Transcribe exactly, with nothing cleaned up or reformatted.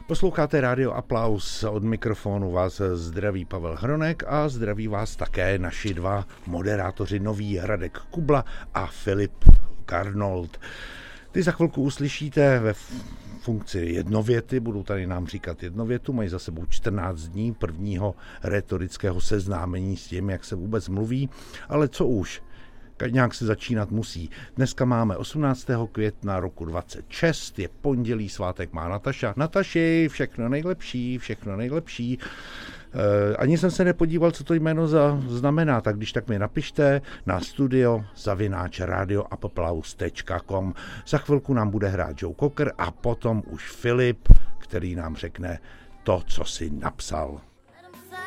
Posloucháte Rádio Aplaus, od mikrofonu vás zdraví Pavel Hronek a zdraví vás také naši dva moderátoři, nový Radek Kubla a Filip Karnold. Ty za chvilku uslyšíte ve funkci jednověty, budou tady nám říkat jednovětu, mají za sebou čtrnáct dní prvního retorického seznámení s tím, jak se vůbec mluví, ale co už, nějak se začínat musí. Dneska máme osmnáctého května roku dvacet šest, je pondělí, svátek má Nataša. Nataši, všechno nejlepší, všechno nejlepší. E, ani jsem se nepodíval, co to jméno za, znamená, tak když tak mi napište na studio zavináč radioaplaus tečka com. Za chvilku nám bude hrát Joe Cocker a potom už Filip, který nám řekne to, co si napsal.